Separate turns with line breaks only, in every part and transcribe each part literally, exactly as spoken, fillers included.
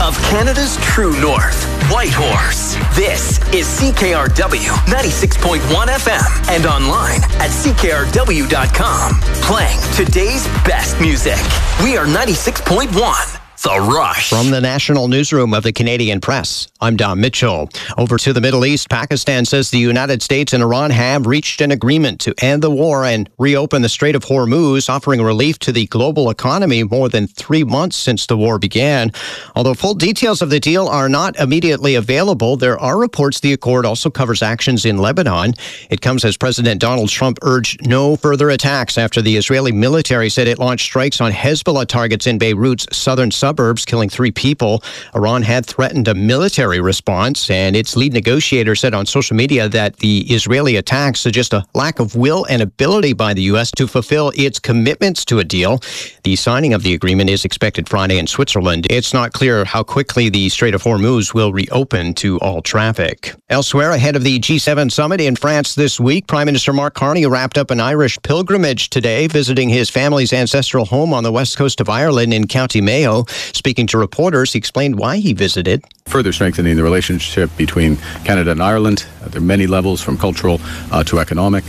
of Canada's true north, Whitehorse. This is C K R W ninety-six point one F M and online at C K R W dot com. Playing today's best music. We are ninety-six point one. The Rush.
From the National Newsroom of the Canadian Press, I'm Don Mitchell. Over to the Middle East, Pakistan says the United States and Iran have reached an agreement to end the war and reopen the Strait of Hormuz, offering relief to the global economy more than three months since the war began. Although full details of the deal are not immediately available, there are reports the accord also covers actions in Lebanon. It comes as President Donald Trump urged no further attacks after the Israeli military said it launched strikes on Hezbollah targets in Beirut's southern suburbs. Suburbs, killing three people. Iran had threatened a military response, and its lead negotiator said on social media that the Israeli attacks suggest a lack of will and ability by the U S to fulfill its commitments to a deal. The signing of the agreement is expected Friday in Switzerland. It's not clear how quickly the Strait of Hormuz will reopen to all traffic. Elsewhere, ahead of the G seven summit in France this week, Prime Minister Mark Carney wrapped up an Irish pilgrimage today, visiting his family's ancestral home on the west coast of Ireland in County Mayo. Speaking to reporters, he explained why he visited.
Further strengthening the relationship between Canada and Ireland. Uh, there are many levels, from cultural uh, to economic,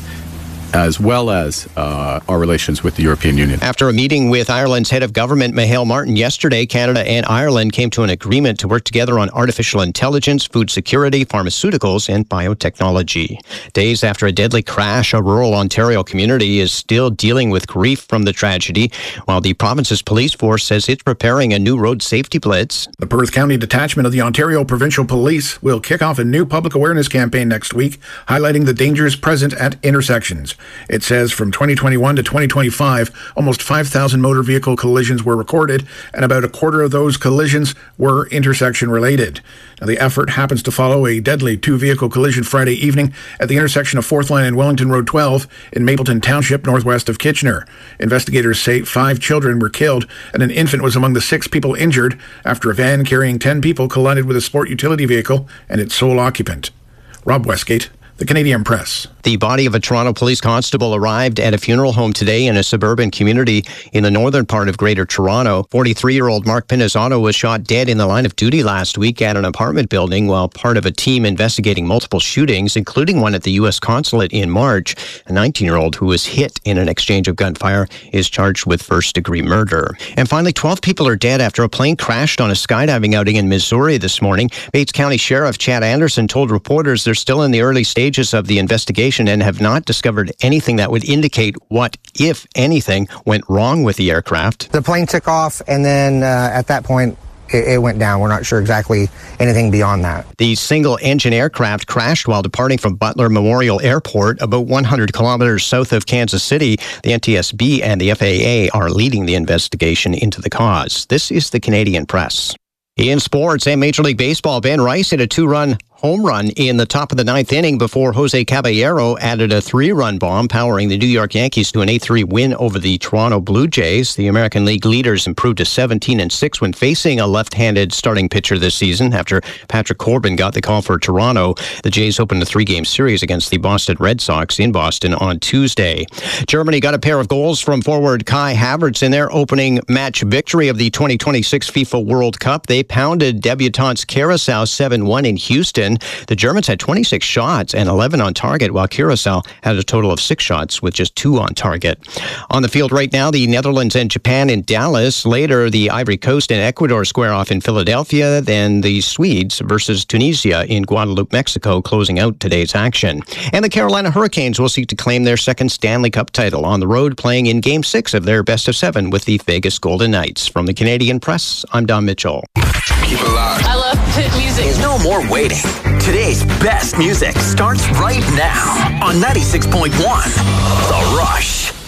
as well as uh, our relations with the European Union.
After a meeting with Ireland's head of government, Micheál Martin, yesterday, Canada and Ireland came to an agreement to work together on artificial intelligence, food security, pharmaceuticals, and biotechnology. Days after a deadly crash, a rural Ontario community is still dealing with grief from the tragedy, while the province's police force says it's preparing a new road safety blitz.
The Perth County Detachment of the Ontario Provincial Police will kick off a new public awareness campaign next week, highlighting the dangers present at intersections. It says from twenty twenty-one to twenty twenty-five, almost five thousand motor vehicle collisions were recorded, and about a quarter of those collisions were intersection-related. Now, the effort happens to follow a deadly two-vehicle collision Friday evening at the intersection of fourth Line and Wellington Road twelve in Mapleton Township, northwest of Kitchener. Investigators say five children were killed, and an infant was among the six people injured after a van carrying ten people collided with a sport utility vehicle and its sole occupant. Rob Westgate, The Canadian Press.
The body of a Toronto police constable arrived at a funeral home today in a suburban community in the northern part of Greater Toronto. forty-three-year-old Mark Pinizzato was shot dead in the line of duty last week at an apartment building while part of a team investigating multiple shootings, including one at the U S consulate in March. A nineteen-year-old who was hit in an exchange of gunfire is charged with first-degree murder. And finally, twelve people are dead after a plane crashed on a skydiving outing in Missouri this morning. Bates County Sheriff Chad Anderson told reporters they're still in the early stages of the investigation and have not discovered anything that would indicate what, if anything, went wrong with the aircraft.
The plane took off, and then uh, at that point, it, it went down. We're not sure exactly anything beyond that.
The single-engine aircraft crashed while departing from Butler Memorial Airport, about one hundred kilometers south of Kansas City. The N T S B and the F A A are leading the investigation into the cause. This is the Canadian Press. In sports and Major League Baseball, Ben Rice hit a two-run home run in the top of the ninth inning before Jose Caballero added a three-run bomb, powering the New York Yankees to an eight three win over the Toronto Blue Jays. The American League leaders improved to seventeen and six when facing a left-handed starting pitcher this season after Patrick Corbin got the call for Toronto. The Jays opened a three-game series against the Boston Red Sox in Boston on Tuesday. Germany got a pair of goals from forward Kai Havertz in their opening match victory of the twenty twenty-six FIFA World Cup. They pounded debutantes Curaçao seven one in Houston. The Germans had twenty-six shots and eleven on target, while Curaçao had a total of six shots with just two on target. On the field right now, the Netherlands and Japan in Dallas. Later, the Ivory Coast and Ecuador square off in Philadelphia. Then the Swedes versus Tunisia in Guadeloupe, Mexico, closing out today's action. And the Carolina Hurricanes will seek to claim their second Stanley Cup title on the road, playing in Game six of their best of seven with the Vegas Golden Knights. From the Canadian Press, I'm Don Mitchell.
Keep it locked.
I love hit music.
There's no more waiting. Today's best music starts right now on ninety-six point one The Rush.